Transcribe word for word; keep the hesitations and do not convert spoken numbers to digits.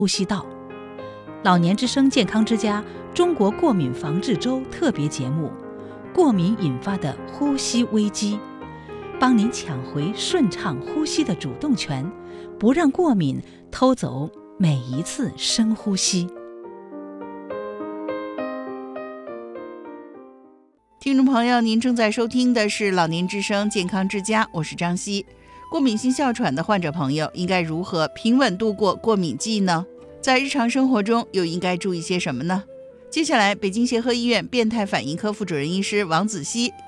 呼吸道。老年之声健康之家中国过敏防治周特别节目，过敏引发的呼吸危机，帮您抢回顺畅呼吸的主动权，不让过敏偷走每一次深呼吸。 听众朋友，您正在收听的是老年之声健康之家，我是张希。过敏性哮喘的患者朋友应该如何平稳度过过敏季呢？在日常生活中又应该注意些什么呢？接下来，北京协和医院变态反应科副主任医师王子熙